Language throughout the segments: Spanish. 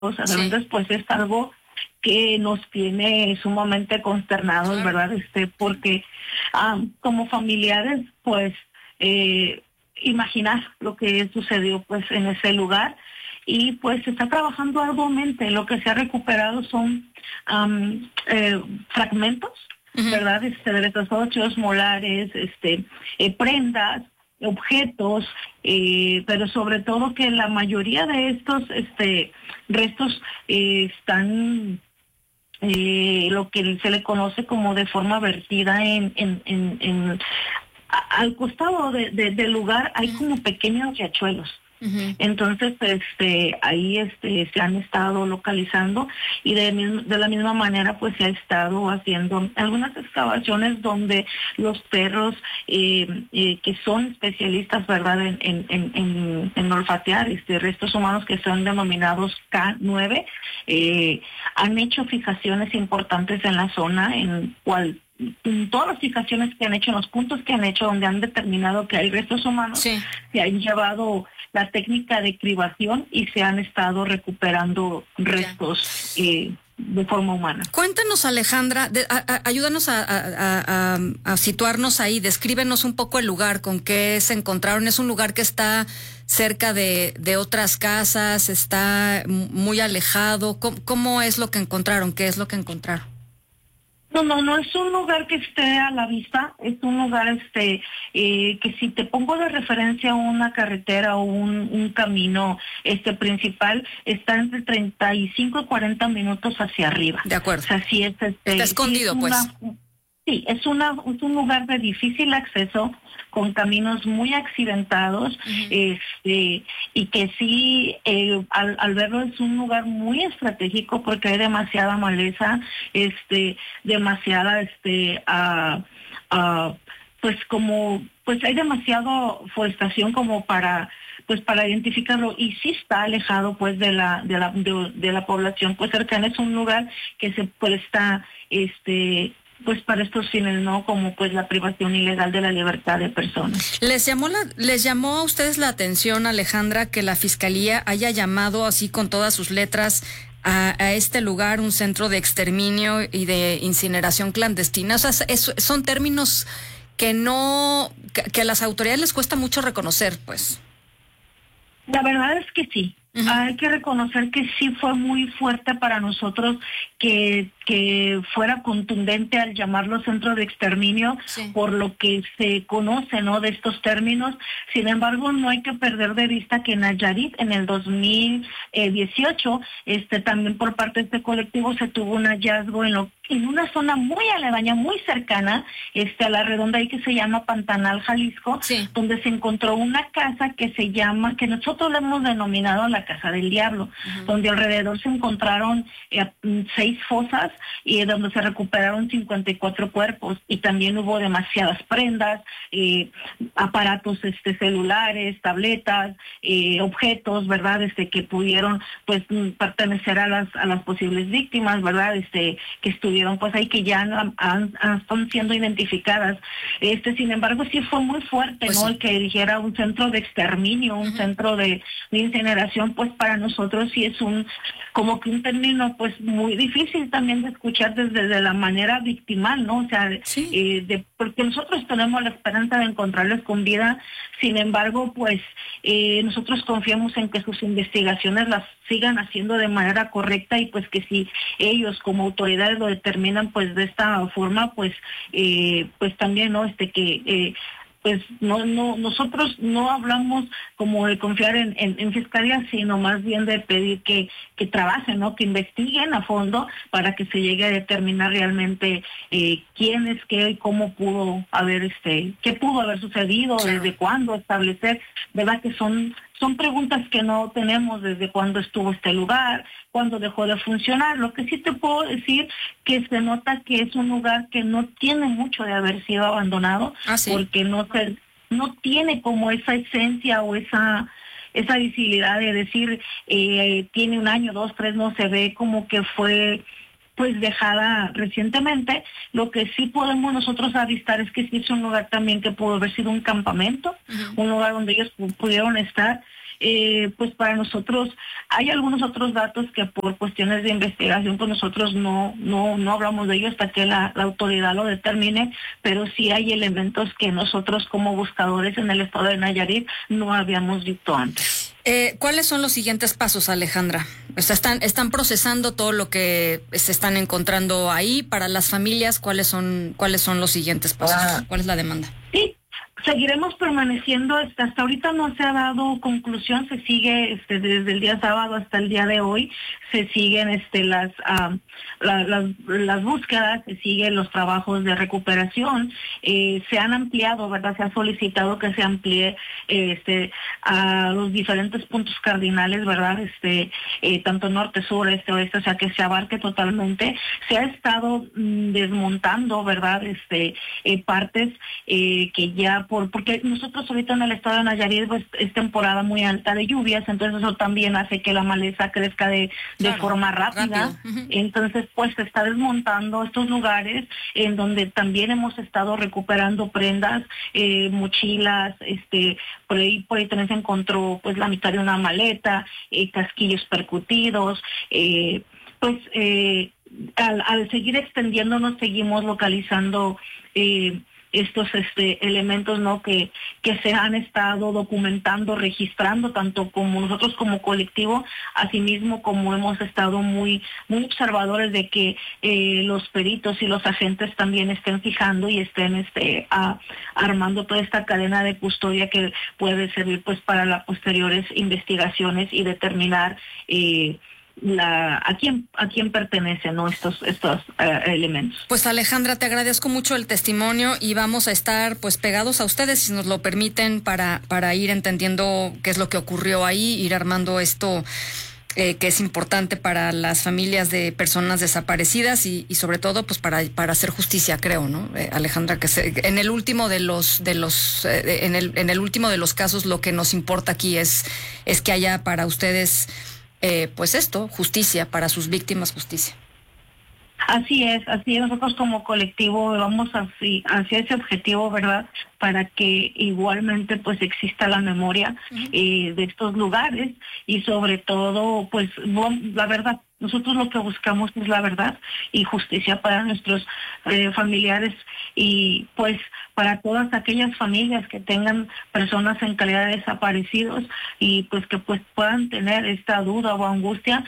Entonces, pues es algo que nos tiene sumamente consternados, ¿verdad? Porque como familiares, pues, imaginar lo que sucedió, pues, en ese lugar. Y pues se está trabajando arduamente. Lo que se ha recuperado son fragmentos, ¿verdad? De estos óseos, molares, prendas, objetos, pero sobre todo que la mayoría de estos restos están lo que se le conoce como de forma vertida al costado del lugar hay como pequeños riachuelos. Entonces, ahí se han estado localizando y de la misma manera, pues se ha estado haciendo algunas excavaciones donde los perros que son especialistas, ¿verdad?, en olfatear restos humanos que son denominados K9, han hecho fijaciones importantes en la zona en todas las fijaciones que han hecho, en los puntos que han hecho donde han determinado que hay restos humanos, se han llevado la técnica de cribación y se han estado recuperando restos de forma humana. Cuéntanos, Alejandra, ayúdanos a situarnos ahí, descríbenos un poco el lugar, con qué se encontraron. Es un lugar que está cerca de otras casas, está muy alejado. ¿Cómo es lo que encontraron? ¿Qué es lo que encontraron? No es un lugar que esté a la vista, es un lugar que si te pongo de referencia una carretera o un camino principal, está entre 35 y 40 minutos hacia arriba. De acuerdo. O sea, sí está escondido, pues. Sí, es un lugar de difícil acceso, con caminos muy accidentados, y que sí, al verlo es un lugar muy estratégico porque hay demasiada maleza, demasiada, pues hay demasiado forestación como para identificarlo, y sí está alejado pues de la población pues cercana. Es un lugar que se presta pues para estos fines, ¿no? Como pues la privación ilegal de la libertad de personas. ¿Les llamó a ustedes la atención, Alejandra, que la Fiscalía haya llamado así con todas sus letras a este lugar un centro de exterminio y de incineración clandestina? O sea, son términos que a las autoridades les cuesta mucho reconocer, pues. La verdad es que sí. Hay que reconocer que sí fue muy fuerte para nosotros que fuera contundente al llamarlo centro de exterminio, por lo que se conoce, ¿no?, de estos términos. Sin embargo, no hay que perder de vista que en Nayarit, en el 2018, también por parte de este colectivo se tuvo un hallazgo en una zona muy aledaña, muy cercana, a la redonda ahí, que se llama Pantanal, Jalisco, donde se encontró una casa que nosotros le hemos denominado la Casa del Diablo, donde alrededor se encontraron 6 fosas y donde se recuperaron 54 cuerpos, y también hubo demasiadas prendas, aparatos celulares, tabletas, objetos, ¿verdad?, que pudieron pues pertenecer a las posibles víctimas, ¿verdad?, que estuvieron pues ahí, que ya están siendo identificadas. Sin embargo, sí fue muy fuerte, pues, ¿no?, el que dijera un centro de exterminio, un centro de incineración. Pues para nosotros sí es como que un término pues muy difícil también de escuchar desde la manera victimal, ¿no? O sea, porque nosotros tenemos la esperanza de encontrarles con vida. Sin embargo, pues nosotros confiamos en que sus investigaciones las sigan haciendo de manera correcta, y pues que si ellos como autoridades lo determinan pues de esta forma, pues también, ¿no?, pues nosotros no hablamos como de confiar en fiscalía, sino más bien de pedir que trabajen, ¿no?, que investiguen a fondo para que se llegue a determinar realmente quién es qué y cómo pudo haber qué pudo haber sucedido, desde cuándo, establecer, ¿verdad?, que son preguntas que no tenemos, desde cuándo estuvo este lugar, cuándo dejó de funcionar. Lo que sí te puedo decir que se nota que es un lugar que no tiene mucho de haber sido abandonado, porque no tiene como esa esencia o esa visibilidad de decir tiene 1 año, 2, 3, no se ve como que fue pues dejada recientemente. Lo que sí podemos nosotros avistar es que sí es un lugar también que pudo haber sido un campamento, un lugar donde ellos pudieron estar, pues para nosotros hay algunos otros datos que por cuestiones de investigación pues nosotros no hablamos de ello hasta que la autoridad lo determine, pero sí hay elementos que nosotros como buscadores en el estado de Nayarit no habíamos visto antes. ¿Cuáles son los siguientes pasos, Alejandra? O sea, están procesando todo lo que se están encontrando ahí. Para las familias, ¿cuáles son los siguientes pasos? ¿Cuál es la demanda? Sí, seguiremos permaneciendo. Hasta ahorita no se ha dado conclusión. Se sigue desde el día sábado hasta el día de hoy. Se siguen las búsquedas, se siguen los trabajos de recuperación. Se han ampliado, ¿verdad? Se ha solicitado que se amplíe a los diferentes puntos cardinales, ¿verdad? Tanto norte, sur, oeste, o sea, que se abarque totalmente. Se ha estado desmontando, ¿verdad? Partes que ya porque nosotros ahorita en el estado de Nayarit pues es temporada muy alta de lluvias, entonces eso también hace que la maleza crezca de forma rápida. Uh-huh. Entonces pues se está desmontando estos lugares en donde también hemos estado recuperando prendas, mochilas, por ahí también se encontró pues la mitad de una maleta, casquillos percutidos, al seguir extendiéndonos seguimos localizando estos elementos, ¿no? que se han estado documentando, registrando, tanto como nosotros como colectivo, asimismo como hemos estado muy observadores de que los peritos y los agentes también estén fijando y estén armando toda esta cadena de custodia que puede servir pues para las posteriores investigaciones y determinar a quién pertenecen, ¿no? estos elementos. Pues Alejandra, te agradezco mucho el testimonio y vamos a estar pues pegados a ustedes, si nos lo permiten, para ir entendiendo qué es lo que ocurrió ahí, ir armando esto que es importante para las familias de personas desaparecidas y sobre todo pues para hacer justicia, creo, ¿no? Alejandra, en el último de los en el último de los casos lo que nos importa aquí es que haya para ustedes pues justicia para sus víctimas, justicia. Así es, nosotros como colectivo vamos hacia ese objetivo, ¿verdad? Para que igualmente pues exista la memoria de estos lugares y sobre todo pues la verdad. Nosotros lo que buscamos es la verdad y justicia para nuestros familiares y pues para todas aquellas familias que tengan personas en calidad de desaparecidos y pues que pues puedan tener esta duda o angustia.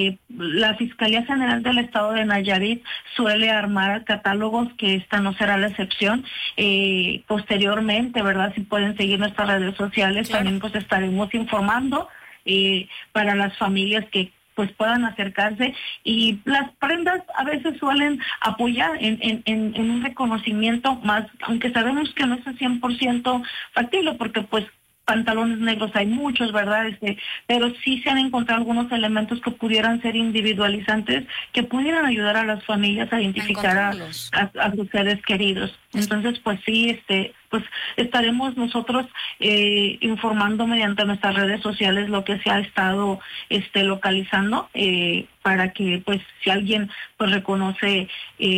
La Fiscalía General del Estado de Nayarit suele armar catálogos, que esta no será la excepción. Posteriormente, ¿verdad? Si pueden seguir nuestras redes sociales, claro. También pues estaremos informando para las familias que pues puedan acercarse, y las prendas a veces suelen apoyar en un reconocimiento más, aunque sabemos que no es el 100% factible, porque pues pantalones negros hay muchos, ¿verdad? Pero sí se han encontrado algunos elementos que pudieran ser individualizantes, que pudieran ayudar a las familias a identificar a sus seres queridos. Entonces, pues sí, pues estaremos nosotros informando mediante nuestras redes sociales lo que se ha estado localizando, para que pues si alguien pues reconoce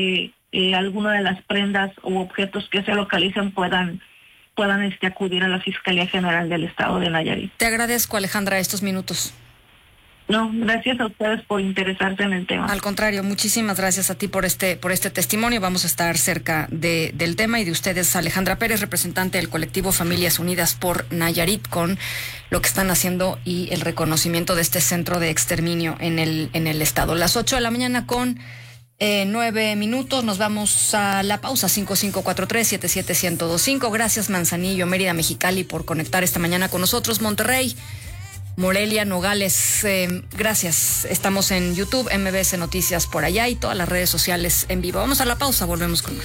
alguna de las prendas u objetos que se localicen puedan acudir a la Fiscalía General del Estado de Nayarit. Te agradezco, Alejandra, estos minutos. No, gracias a ustedes por interesarse en el tema. Al contrario, muchísimas gracias a ti por este testimonio. Vamos a estar cerca del tema y de ustedes. Alejandra Pérez, representante del colectivo Familias Unidas por Nayarit, con lo que están haciendo y el reconocimiento de este centro de exterminio en el estado. Las 8 de la mañana con 9 minutos, nos vamos a la pausa. 5543-77125. Gracias Manzanillo, Mérida, Mexicali por conectar esta mañana con nosotros. Monterrey, Morelia, Nogales, gracias. Estamos en YouTube, MBS Noticias por allá y todas las redes sociales en vivo. Vamos a la pausa, volvemos con más.